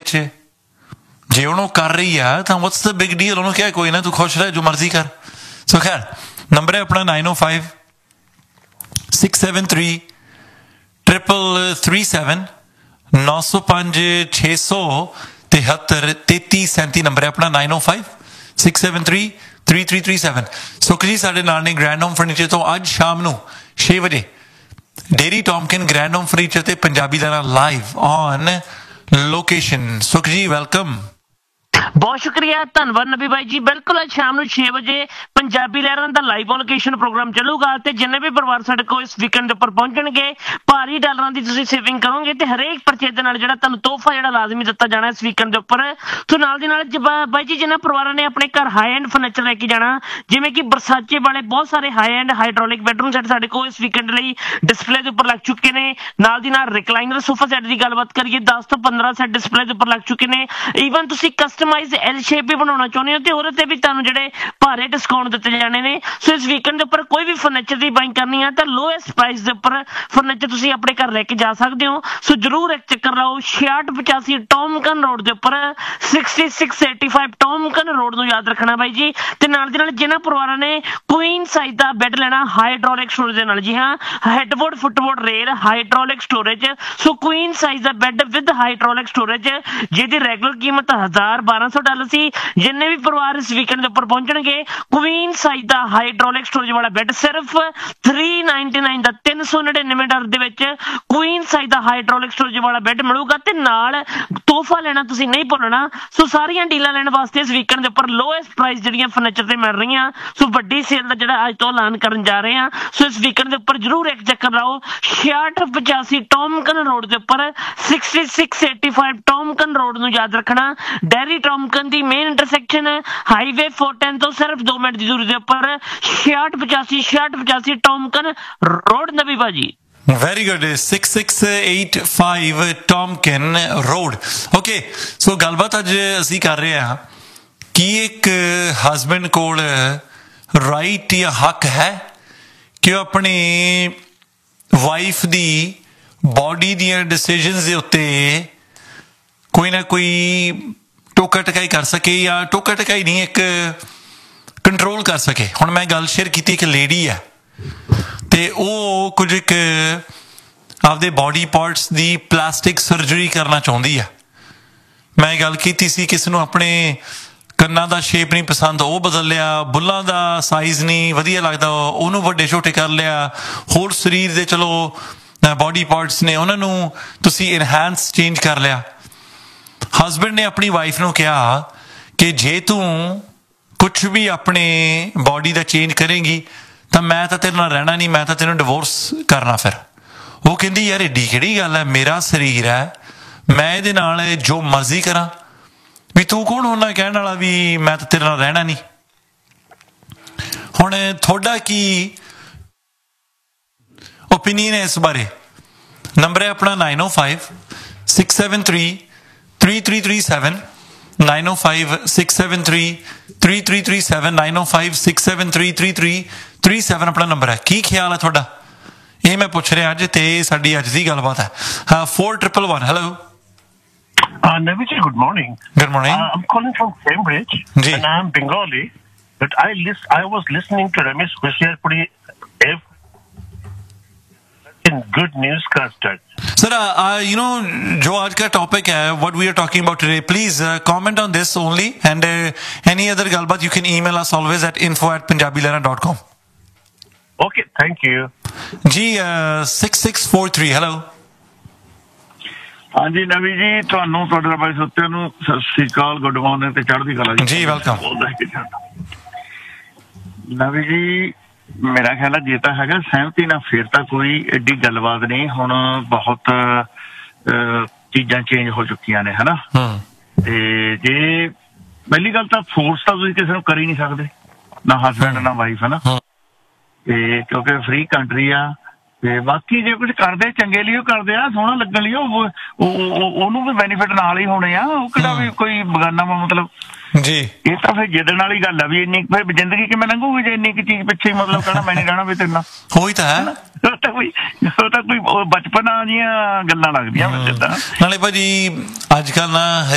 ਵਿੱਚ ਜੇ ਉਹਨੂੰ ਕਰ ਰਹੀ ਆ ਤਾਂ what's the big deal? ਉਹਨੂੰ ਕਿਹਾ ਕੋਈ ਨਾ ਤੂੰ ਖੁਸ਼ ਰਹਿ, ਜੋ ਮਰਜ਼ੀ ਕਰ। ਸੋ ਖੈਰ ਨੰਬਰ ਹੈ ਆਪਣਾ 9056733337 905-673-3337 ਨੰਬਰ ਹੈ ਆਪਣਾ 9056733337। ਸੁਖ ਜੀ ਸਾਡੇ ਨਾਲ ਨੇ ਗ੍ਰੈਂਡ ਹੋਮ ਫਰਨੀਚਰ ਤੋਂ ਅੱਜ ਸ਼ਾਮ ਨੂੰ 6 ਵਜੇ ਡੇਰੀ ਟੌਮਕਿਨ ਗ੍ਰੈਂਡ ਹੋਮ ਫਰਨੀਚਰ ਤੇ ਪੰਜਾਬੀ ਦਾ ਲਾਈਵ ਔਨ ਲੋਕੇਸ਼ਨ। ਸੁਖ ਜੀ ਵੈਲਕਮ। ਬਹੁਤ ਸ਼ੁਕਰੀਆ, ਧੰਨਵਾਦ ਨਬੀ ਬਾਈ ਜੀ। ਬਿਲਕੁਲ ਅੱਜ ਸ਼ਾਮ ਨੂੰ 6 ਵਜੇ ਪੰਜਾਬੀ ਲਹਿਰਾਂ ਦਾ ਲਾਈਵ ਲੋਕੇਸ਼ਨ ਪ੍ਰੋਗਰਾਮ ਚੱਲੂਗਾ ਤੇ ਜਿੰਨੇ ਵੀ ਪਰਿਵਾਰ ਸਾਡੇ ਕੋਲ ਇਸ ਵੀਕਐਂਡ ਦੇ ਉੱਪਰ ਪਹੁੰਚਣਗੇ ਭਾਰੀ ਡਾਲਰਾਂ ਦੀ ਤੁਸੀਂ ਸੇਵਿੰਗ ਕਰੋਗੇ ਤੇ ਹਰੇਕ ਪਰਚੇਜ ਦੇ ਨਾਲ ਜਿਹੜਾ ਤੁਹਾਨੂੰ ਤੋਹਫਾ ਜਿਹੜਾ ਲਾਜ਼ਮੀ ਦਿੱਤਾ ਜਾਣਾ ਇਸ ਵੀਕਐਂਡ ਦੇ ਉੱਪਰ। ਸੋ ਨਾਲ ਦੀ ਨਾਲ ਬਾਈ ਜੀ ਜਿਨ੍ਹਾਂ ਪਰਿਵਾਰਾਂ ਨੇ ਆਪਣੇ ਘਰ ਹਾਈ ਐਂਡ ਫਰਨੀਚਰ ਲੈ ਕੇ ਜਾਣਾ, ਜਿਵੇਂ ਕਿ ਬਰਸਾਚੇ ਵਾਲੇ ਬਹੁਤ ਸਾਰੇ high end hydraulic bedroom set ਸਾਡੇ ਕੋਲ ਇਸ ਵੀਕਐਂਡ ਲਈ ਡਿਸਪਲੇ ਦੇ ਉੱਪਰ ਲੱਗ ਚੁੱਕੇ ਨੇ। ਨਾਲ ਦੀ ਨਾਲ ਰਿਕਲਾਈਨਰ ਸੋਫਾ ਸੈੱਟ ਦੀ ਗੱਲਬਾਤ ਕਰੀਏ 10 ਤੋਂ 15 ਸੈੱਟ ਡਿਸਪਲੇ ਦੇ ਉੱਪਰ ਲੱਗ ਚੁੱਕੇ ਨੇ। ਈਵਨ ਤੁਸੀਂ ਕਸਟਮਾਈਜ਼ ਐਲ ਸ਼ੇਪ ਵੀ ਬਣਾਉਣਾ ਚਾਹੁੰਦੇ ਹੋ ਤੇ ਉਹਦੇ ਤੇ ਵੀ ਤੁਹਾਨੂੰ ਜਿਹੜੇ ਭਾਰੇ ਡਿਸਕਾਊਂਟ ਦਿੱਤੇ ਜਾਣੇ ਨੇ। ਸੋ ਇਸ ਵੀਕਐਂਡ ਦੇ ਉੱਪਰ ਕੋਈ ਵੀ ਫਰਨੀਚਰ ਦੀ ਬਾਇੰਗ ਕਰਨੀ ਆ ਤਾਂ ਲੋਐਸਟ ਪ੍ਰਾਈਸ ਦੇ ਉੱਪਰ ਫਰਨੀਚਰ ਤੁਸੀਂ ਆਪਣੇ ਘਰ ਲੈ ਕੇ ਜਾ ਸਕਦੇ ਹੋ। ਸੋ ਜਰੂਰ ਇੱਕ ਚੱਕਰ ਲਾਓ 6685 ਟੌਮਕਨ ਰੋਡ ਦੇ ਉੱਪਰ 6685 ਟੌਮਕਨ ਰੋਡ ਨੂੰ ਯਾਦ ਰੱਖਣਾ ਬਾਈ ਜੀ। ਤੇ ਨਾਲ ਦੀ ਨਾਲ ਜਿਹਨਾਂ ਪਰਿਵਾਰਾਂ ਨੇ ਕੁਈਨ ਸਾਈਜ਼ ਦਾ ਬੈੱਡ ਲੈਣਾ ਹਾਈਡ੍ਰੋਲਿਕ ਸਟੋਰੇਜ ਦੇ ਨਾਲ, ਜੀ ਹਾਂ headboard ਫੁੱਟਬੋਰਡ rail hydraulic storage. So Queen size the bed with hydraulic storage ਜਿਹਦੀ ਰੈਗੂਲਰ ਕੀਮਤ $1200 ਸੀ। ਜਿੰਨੇ ਵੀ ਪਰਿਵਾਰ ਇਸ ਵੀਕਐਂਡ ਦੇ ਉੱਪਰ ਪਹੁੰਚਣਗੇ ਕੁਈਨ ਸਾਈਜ਼ ਦਾ ਹਾਈਡ੍ਰੋਲਿਕ ਸਟੋਰੇਜ ਵਾਲਾ ਬੈੱਡ ਸਿਰਫ $399 ਦਾ $399 ਦੇ ਵਿੱਚ ਕੁਈਨ ਸਾਈਜ਼ ਦਾ ਹਾਈਡ੍ਰੋਲਿਕ ਸਟੋਰੇਜ ਵਾਲਾ ਬੈੱਡ ਮਿਲੂਗਾ ਤੇ ਨਾਲ ਤੋਹਫਾ ਲੈਣਾ ਤੁਸੀਂ ਨਹੀਂ ਭੁੱਲਣਾ। ਸੋ ਸਾਰੀਆਂ ਡੀਲਾਂ ਲੈਣ ਵਾਸਤੇ ਇਸ ਵੀਕਐਂਡ ਦੇ ਉੱਪਰ ਲੋਐਸਟ ਪ੍ਰਾਈਸ ਜਿਹੜੀਆਂ ਫਰਨੀਚਰ ਤੇ ਮਿਲ ਰਹੀਆਂ। ਸੋ ਵੱਡੀ ਸੇਲ ਦਾ ਜਿਹੜਾ ਅੱਜ ਤੋਂ ਐਲਾਨ ਕਰਨ ਜਾ ਰਹੇ ਹਾਂ। ਸੋ ਇਸ ਵੀਕਐਂਡ ਦੇ ਉੱਪਰ ਜਰੂਰ ਇੱਕ ਚੱਕਰ ਲਾਓ 6685 ਟੌਮਕਨ ਰੋਡ ਦੇ ਉੱਪਰ 6685 ਟੌਮਕਨ ਰੋਡ ਨੂੰ ਯਾਦ ਰੱਖਣਾ। ਡੈਰੀ ਟੌਮਕਨ ਦੀ ਮੇਨ ਇੰਟਰਸੈਕਸ਼ਨ ਹਾਈਵੇ 410 ਤੋਂ ਸਿਰਫ 2 ਮਿੰਟ ਦੀ ਦੂਰੀ ਦੇ ਉੱਪਰ 6685 ਟੌਮਕਨ ਰੋਡ ਨਬੀ ਬਾਜੀ। Very good. 6685 ਟੌਮਕਿਨ road. Okay so ਗੱਲਬਾਤ ਅੱਜ ਅਸੀਂ ਕਰ ਰਹੇ ਹਾਂ ਕਿ ਇੱਕ ਹਸਬੈਂਡ ਕੋਲ ਰਾਈਟ ਜਾਂ ਹੱਕ ਹੈ ਕਿ ਉਹ ਆਪਣੀ ਵਾਈਫ ਦੀ ਬੋਡੀ ਦੀਆਂ ਡਿਸੀਜਨਸ ਦੇ ਉੱਤੇ ਕੋਈ ਨਾ ਕੋਈ ਟੋਕਾ ਟਕਾਈ ਕਰ ਸਕੇ ਜਾਂ ਟੋਕਾ ਟਕਾਈ ਨਹੀਂ ਇੱਕ ਕੰਟਰੋਲ ਕਰ ਸਕੇ। ਹੁਣ ਮੈਂ ਗੱਲ ਸ਼ੇਅਰ ਕੀਤੀ ਇੱਕ ਲੇਡੀ ਆ ਤੇ ਉਹ ਕੁਝ ਇੱਕ ਆਪਦੇ ਬੋਡੀ ਪਾਰਟਸ ਦੀ ਪਲਾਸਟਿਕ ਸਰਜਰੀ ਕਰਨਾ ਚਾਹੁੰਦੀ ਆ। ਮੈਂ ਗੱਲ ਕੀਤੀ ਸੀ ਕਿਸੇ ਨੂੰ ਆਪਣੇ ਕੰਨਾਂ ਦਾ ਸ਼ੇਪ ਨਹੀਂ ਪਸੰਦ, ਉਹ ਬਦਲ ਲਿਆ। ਬੁੱਲਾਂ ਦਾ ਸਾਈਜ਼ ਨਹੀਂ ਵਧੀਆ ਲੱਗਦਾ, ਉਹਨੂੰ ਵੱਡੇ ਛੋਟੇ ਕਰ ਲਿਆ। ਹੋਰ ਸਰੀਰ ਦੇ ਚਲੋ ਬੋਡੀ ਪਾਰਟਸ ਨੇ ਉਹਨਾਂ ਨੂੰ ਤੁਸੀਂ ਇਨਹੈਂਸ ਚੇਂਜ ਕਰ ਲਿਆ। ਹਸਬੈਂਡ ਨੇ ਆਪਣੀ ਵਾਈਫ ਨੂੰ ਕਿਹਾ ਕਿ ਜੇ ਤੂੰ ਕੁਛ ਵੀ ਆਪਣੇ ਬੋਡੀ ਦਾ ਚੇਂਜ ਕਰੇਂਗੀ ਤਾਂ ਮੈਂ ਤਾਂ ਤੇਰੇ ਨਾਲ ਰਹਿਣਾ ਨਹੀਂ, ਮੈਂ ਤਾਂ ਤੈਨੂੰ ਡਿਵੋਰਸ ਕਰਨਾ। ਫਿਰ ਉਹ ਕਹਿੰਦੀ ਯਾਰ ਏਡੀ ਕਿਹੜੀ ਗੱਲ ਹੈ, ਮੇਰਾ ਸਰੀਰ ਹੈ, ਮੈਂ ਇਹਦੇ ਨਾਲ ਜੋ ਮਰਜ਼ੀ ਕਰਾਂ, ਵੀ ਤੂੰ ਕੌਣ ਹੁੰਦਾ ਕਹਿਣ ਵਾਲਾ ਵੀ ਮੈਂ ਤਾਂ ਤੇਰੇ ਨਾਲ ਰਹਿਣਾ ਨਹੀਂ। ਹੁਣ ਤੁਹਾਡਾ ਕੀ ਓਪੀਨੀਅਨ ਹੈ ਇਸ ਬਾਰੇ? ਨੰਬਰ ਹੈ ਆਪਣਾ 9056733337 9056733337 9056733337 ਆਪਣਾ ਨੰਬਰ ਹੈ। ਕੀ ਖਿਆਲ ਹੈ ਤੁਹਾਡਾ? ਇਹ ਮੈਂ ਪੁੱਛ ਰਿਹਾ ਅੱਜ ਤੇ ਸਾਡੀ ਅੱਜ ਦੀ ਗੱਲਬਾਤ ਹੈ। 4111 hello Navi ji, good morning. Good morning. I'm calling from Cambridge, Ji. and I'm Bengali. But I was listening to Ramesh Kushiarpuri in Good News Custard. Sir, you know, जो आज का topic है, what we are talking about today, please comment on this only, and any other galbat you can email us always at info@punjabilehra.com. Okay, thank you. Ji, 6643 hello. ਹਾਂਜੀ ਨਵੀ ਜੀ, ਤੁਹਾਨੂੰ ਤੁਹਾਡੇ ਬਾਈ ਸੁੱਤਿਆਂ ਨੂੰ ਸਤਿ ਸ੍ਰੀ ਅਕਾਲ, ਗੁੱਡ ਮਾਰਨਿੰਗ ਤੇ ਚੜ੍ਹਦੀ ਕਲਾ ਜੀ। ਵੈਲਕਮ ਨਵੀ ਜੀ। ਮੇਰਾ ਖਿਆਲ ਹੈ ਜੇ ਤਾਂ ਹੈਗਾ ਸਹਿਮਤੀ ਨਾਲ ਫਿਰ ਤਾਂ ਕੋਈ ਐਡੀ ਗੱਲਬਾਤ ਨਹੀਂ। ਹੁਣ ਬਹੁਤ ਚੀਜ਼ਾਂ ਚੇਂਜ ਹੋ ਚੁੱਕੀਆਂ ਨੇ ਹਨਾ। ਤੇ ਜੇ ਪਹਿਲੀ ਗੱਲ ਤਾਂ ਫੋਰਸ ਤਾਂ ਤੁਸੀਂ ਕਿਸੇ ਨੂੰ ਕਰ ਹੀ ਨਹੀਂ ਸਕਦੇ, ਨਾ ਹਸਬੈਂਡ ਨਾ ਵਾਈਫ ਹਨਾ। ਤੇ ਕਿਉਂਕਿ ਫ੍ਰੀ ਕੰਟਰੀ ਆ। ਤੇ ਬਾਕੀ ਜੇ ਕੁਝ ਕਰਦੇ ਚੰਗੇ ਲਈ ਉਹ ਕਰਦੇ ਆ, ਸੋਹਣਾ ਲੱਗਣ ਲਈ ਉਹਨੂੰ ਵੀ ਬੈਨੀਫਿਟ ਨਾਲ ਹੀ ਹੋਣੇ ਆ। ਉਹ ਕਿਹੜਾ ਵੀ ਕੋਈ ਬਗਾਨਾ ਮਤਲਬ ਜੀ। ਇਹ ਤਾਂ ਫਿਰ ਜਿੱਦਣ ਵਾਲੀ ਗੱਲ ਆ ਵੀ ਇੰਨੀ ਫਿਰ ਜ਼ਿੰਦਗੀ ਕਿਵੇਂ ਲੰਘੂਗੀ ਜੇ ਇੰਨੀ ਕੁ ਚੀਜ਼ ਪਿੱਛੇ ਮਤਲਬ ਕਹਿਣਾ ਮੈਂ ਨਹੀਂ ਰਹਿਣਾ ਵੀ ਤੇਰੇ ਨਾਲ। ਉਹੀ ਤਾਂ ਹੈ। ਉਹ ਤਾਂ ਕੋਈ ਬਚਪਨਾ ਦੀਆਂ ਗੱਲਾਂ ਲੱਗਦੀਆਂ ਮੈਨੂੰ ਜਿੱਦਾਂ। ਨਾਲੇ ਭਾਜੀ ਅੱਜ ਕੱਲ੍ਹ ਨਾ